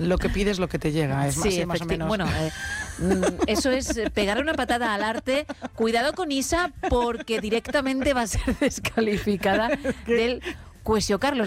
Lo que pides, lo que te llega, es Sí, más o menos. Bueno, eso es pegar una patada al arte. Cuidado con Isa, porque directamente va a ser descalificada del Cuesio Carlos.